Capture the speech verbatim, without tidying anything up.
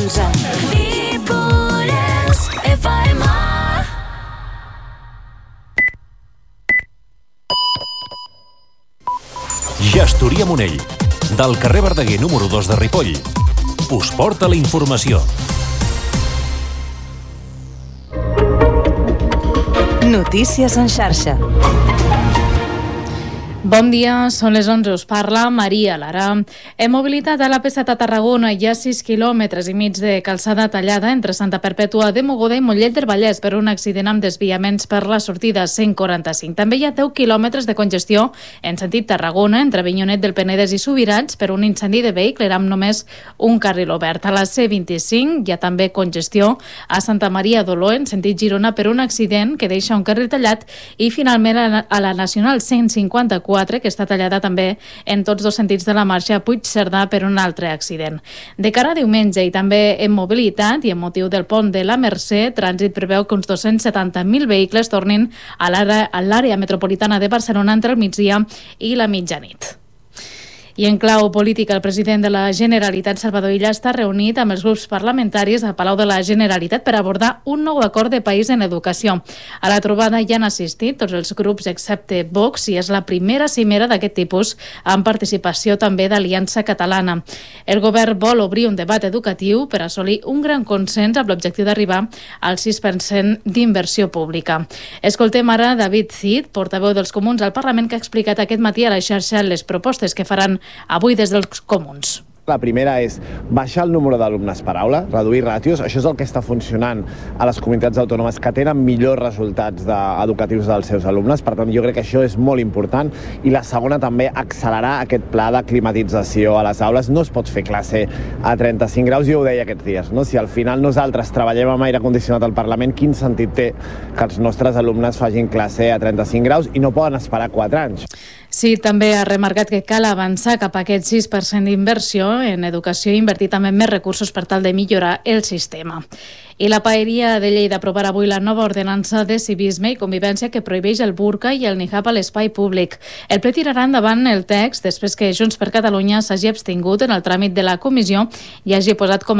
onze. Ripollès F M. Gestoria Monell, del carrer Verdaguer número dos de Ripoll, us porta la informació. Notícies en xarxa. Bon dia, són les onze, us parla Maria Lara. Hem mobilitat a l'A P set a Tarragona. Hi ha sis quilòmetres i mig de calçada tallada entre Santa Perpètua de Mogoda i Mollet del Vallès per un accident amb desviaments per la sortida cent quaranta-cinc. També hi ha deu quilòmetres de congestió en sentit Tarragona entre Avinyonet del Penedès i Subirats per un incendi de vehicle amb només un carril obert. A la C vint-i-cinc hi ha també congestió a Santa Maria d'Oló en sentit Girona per un accident que deixa un carril tallat i finalment a la Nacional cent cinquanta-quatre que està tallada també en tots dos sentits de la marxa a Puigcerdà per un altre accident. De cara a diumenge i també en mobilitat i en motiu del pont de la Mercè, Trànsit preveu que uns dos-cents setanta mil vehicles tornin a l'àrea metropolitana de Barcelona entre el migdia i la mitjanit. I en clau política, el president de la Generalitat, Salvador Illa, està reunit amb els grups parlamentaris a Palau de la Generalitat per abordar un nou acord de país en educació. A la trobada hi han assistit tots els grups excepte Vox i és la primera cimera d'aquest tipus amb participació també d'Aliança Catalana. El govern vol obrir un debat educatiu per assolir un gran consens amb l'objectiu d'arribar al sis per cent d'inversió pública. Escoltem ara David Cid, portaveu dels Comuns al Parlament, que ha explicat aquest matí a la xarxa les propostes que faran avui des dels Comuns. La primera és baixar el número d'alumnes per aula, reduir ràtios. Això és el que està funcionant a les comunitats autònomes que tenen millors resultats educatius dels seus alumnes. Per tant, jo crec que això és molt important. I la segona també, accelerar aquest pla de climatització a les aules. No es pot fer classe a trenta-cinc graus, jo ho deia aquests dies, no? Si al final nosaltres treballem amb aire condicionat al Parlament, quin sentit té que els nostres alumnes facin classe a trenta-cinc graus i no poden esperar quatre anys? Sí, també ha remarcat que cal avançar cap a aquest sis per cent d'inversió en educació i invertir també més recursos per tal de millorar el sistema. I la Paeria de Lleida aprovarà avui la nova ordenança de civisme i convivència que prohibeix el burca i el nihab a l'espai públic. El ple tirarà endavant el text després que Junts per Catalunya s'hagi abstingut en el tràmit de la comissió i hagi posat com